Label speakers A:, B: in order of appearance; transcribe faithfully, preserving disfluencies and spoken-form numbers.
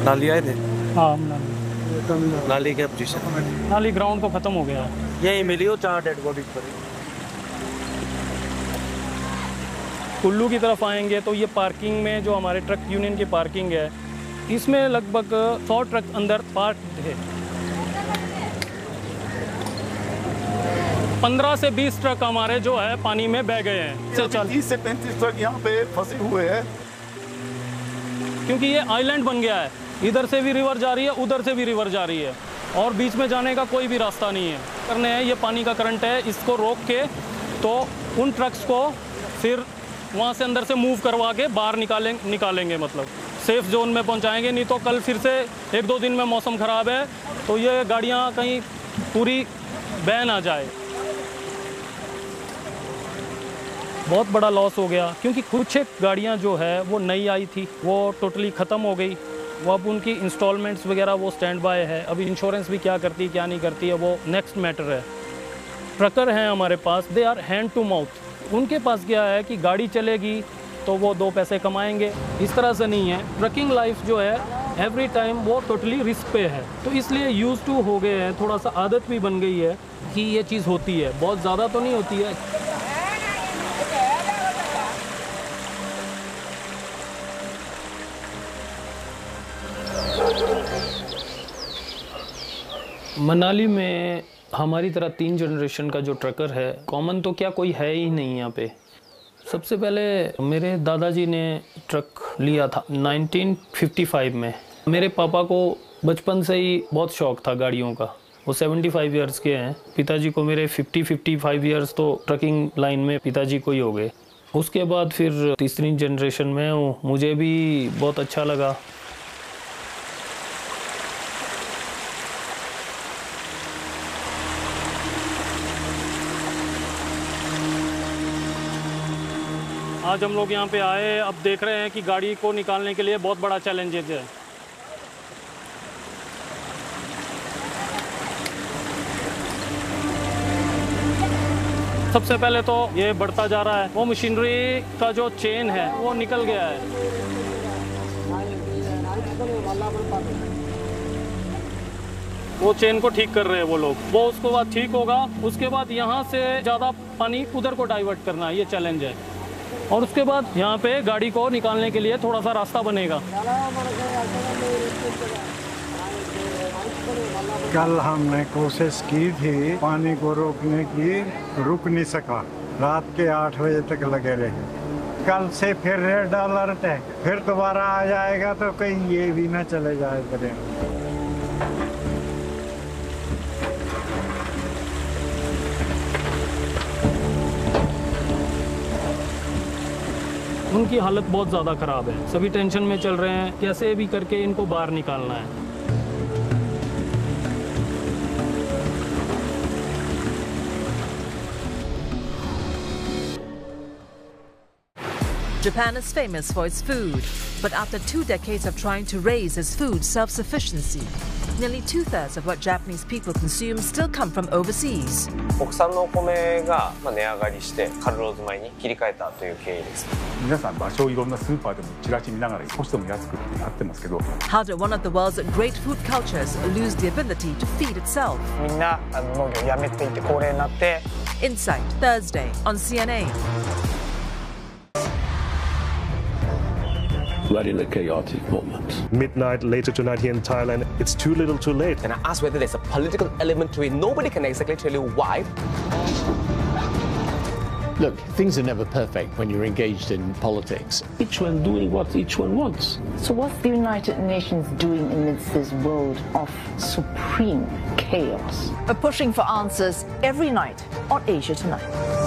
A: नाली आए थे?
B: हाँ नाली।
A: नाली क्या पोजीशन?
B: नाली ग्राउंड तो खत्म हो गया है।
A: यही मिली हो चार डेड बॉडी पर।
B: कुल्लू की तरफ आएंगे तो ये पार्किंग में जो हमारे ट्रक यूनियन की पार्किंग है, इसमें लगभग सौ ट्रक अंदर पार्क थे। पंद्रह से बीस ट्रक हमारे जो है पानी में बह गए हैं।
C: तीस से पैंतीस ट्रक यहाँ पे फंसे हुए हैं,
B: क्योंकि ये आइलैंड बन गया है। इधर से भी रिवर जा रही है, उधर से भी रिवर जा रही है, और बीच में जाने का कोई भी रास्ता नहीं है। करने है ये पानी का करंट है, इसको रोक के तो उन ट्रक्स को फिर वहाँ से अंदर से मूव करवा के बाहर निकालें निकालेंगे मतलब सेफ जोन में पहुँचाएंगे। नहीं तो कल फिर से एक दो दिन में मौसम ख़राब है तो ये गाड़ियाँ कहीं पूरी बह ना जाए। बहुत बड़ा लॉस हो गया, क्योंकि कुछ एक गाड़ियाँ जो है वो नई आई थी, वो टोटली ख़त्म हो गई। वो अब उनकी इंस्टॉलमेंट्स वगैरह वो स्टैंड बाय है। अभी इंश्योरेंस भी क्या करती है क्या नहीं करती है वो नेक्स्ट मैटर है। ट्रकर हैं हमारे पास, they are hand to mouth. उनके पास क्या है कि गाड़ी चलेगी तो वो दो पैसे कमाएंगे, इस तरह से नहीं है। ट्रकिंग लाइफ जो है एवरी टाइम वो टोटली रिस्क पे है, तो इसलिए यूज टू हो गए हैं, थोड़ा सा आदत भी बन गई है कि ये चीज़ होती है। बहुत ज़्यादा तो नहीं होती है। मनाली में हमारी तरह तीन जनरेशन का जो ट्रकर है, कॉमन तो क्या कोई है ही नहीं यहाँ पे। सबसे पहले मेरे दादाजी ने ट्रक लिया था नाइनटीन फिफ्टी फाइव में। मेरे पापा को बचपन से ही बहुत शौक था गाड़ियों का। वो पचहत्तर इयर्स के हैं। पिताजी को मेरे पचास पचपन इयर्स तो ट्रकिंग लाइन में पिताजी को ही हो गए। उसके बाद फिर तीसरी जनरेशन में हूँ, मुझे भी बहुत अच्छा लगा। आज हम लोग यहाँ पे आए, अब देख रहे हैं कि गाड़ी को निकालने के लिए बहुत बड़ा चैलेंज है। सबसे पहले तो ये बढ़ता जा रहा है, वो मशीनरी का जो चेन है वो निकल गया है। वो चेन को ठीक कर रहे हैं वो लोग, वो उसके बाद ठीक होगा। उसके बाद यहाँ से ज़्यादा पानी उधर को डाइवर्ट करना, ये चैलेंज है। और उसके बाद यहाँ पे गाड़ी को निकालने के लिए थोड़ा सा रास्ता बनेगा।
D: कल हमने कोशिश की थी पानी को रोकने की, रुक नहीं सका। रात के आठ बजे तक लगे रहे। कल से फिर रेड अलर्ट है, फिर दोबारा आ जाएगा तो कहीं ये भी ना चले जाए करें।
B: उनकी हालत बहुत ज़्यादा ख़राब है, सभी टेंशन में चल रहे हैं, कैसे भी करके इनको बाहर निकालना है।
E: Japan is famous for its food, but after two decades of trying to raise its food self-sufficiency, nearly two-thirds of what Japanese people consume still come from overseas.
F: 国産のお米が値上がりしてカルローズ米に切り替えたという経緯です。
C: 皆さん場所をいろんなスーパーでもチラシ見ながら少しでも安くってなってますけど。
E: How did one of the world's great food cultures lose the ability to feed itself?
F: みんなあの農業をやめていって高齢になって。
E: Insight Thursday on C N A.
G: We're in a chaotic moment.
H: Midnight later tonight here in Thailand, it's too little too late.
I: And I asked whether there's a political element to it. Nobody can exactly tell you why.
G: Look, things are never perfect when you're engaged in politics. Each one doing what each one wants.
J: So what's the United Nations doing amidst this world of supreme chaos?
E: We're pushing for answers every night on Asia Tonight.